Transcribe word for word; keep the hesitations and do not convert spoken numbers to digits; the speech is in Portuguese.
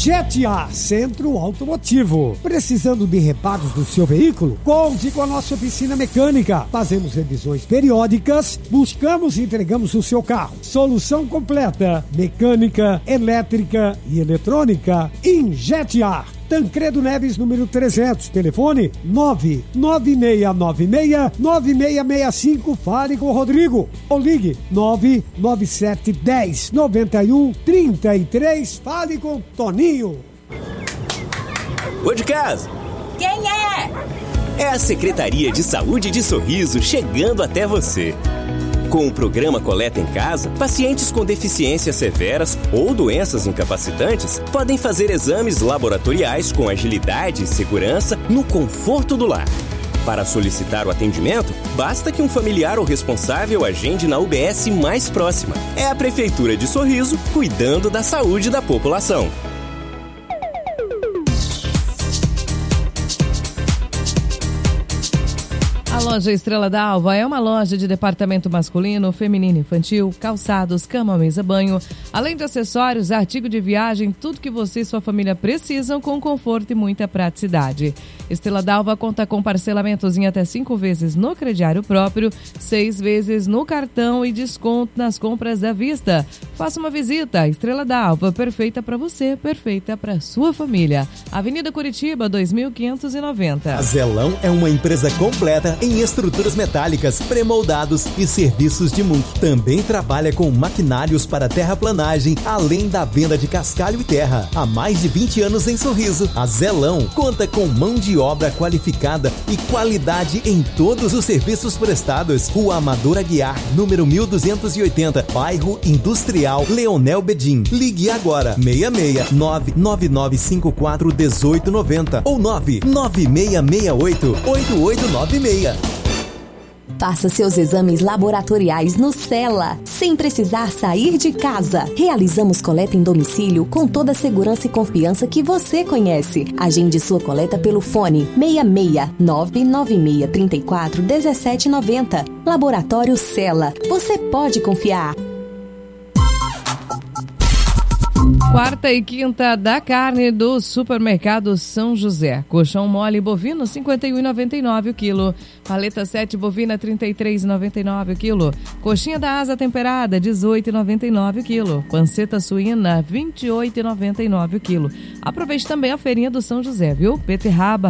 Jet A, Centro Automotivo. Precisando de reparos do seu veículo? Conte com a nossa oficina mecânica. Fazemos revisões periódicas, buscamos e entregamos o seu carro. Solução completa, mecânica, elétrica e eletrônica em Jet A. Tancredo Neves, número trezentos, telefone nove nove seis nove seis nove seis seis cinco, fale com o Rodrigo, ou ligue nove nove sete um zero nove um três três, fale com o Toninho. Ô de casa! Quem é? É a Secretaria de Saúde de Sorriso chegando até você. Com o programa Coleta em Casa, pacientes com deficiências severas ou doenças incapacitantes podem fazer exames laboratoriais com agilidade e segurança no conforto do lar. Para solicitar o atendimento, basta que um familiar ou responsável agende na U B S mais próxima. É a Prefeitura de Sorriso cuidando da saúde da população. A loja Estrela d'Alva é uma loja de departamento masculino, feminino e infantil, calçados, cama, mesa, banho, além de acessórios, artigo de viagem, tudo que você e sua família precisam com conforto e muita praticidade. Estrela d'Alva conta com parcelamentos em até cinco vezes no crediário próprio, seis vezes no cartão e desconto nas compras à vista. Faça uma visita. Estrela d'Alva, perfeita para você, perfeita para sua família. Avenida Curitiba, dois mil quinhentos e noventa. A Zelão é uma empresa completa em estruturas metálicas, pré-moldados e serviços de munk. Também trabalha com maquinários para terraplanagem, além da venda de cascalho e terra. Há mais de vinte anos em Sorriso, a Zelão conta com mão de obra qualificada e qualidade em todos os serviços prestados. Rua Amador Aguiar, número mil duzentos e oitenta, bairro Industrial, Leonel Bedim. Ligue agora, seis seis nove nove nove cinco quatro um oito nove zero ou nove nove seis seis oito oito oito nove seis. Faça seus exames laboratoriais no Cela, sem precisar sair de casa. Realizamos coleta em domicílio com toda a segurança e confiança que você conhece. Agende sua coleta pelo fone seis seis nove nove seis três quatro um sete nove zero. Laboratório Cela. Você pode confiar. Quarta e quinta da carne do Supermercado São José. Colchão mole bovino cinquenta e um reais e noventa e nove centavos o quilo. Paleta sete bovina trinta e três reais e noventa e nove centavos o quilo. Coxinha da asa temperada dezoito reais e noventa e nove centavos o quilo. Panceta suína vinte e oito reais e noventa e nove centavos o quilo. Aproveite também a feirinha do São José, viu? Beterraba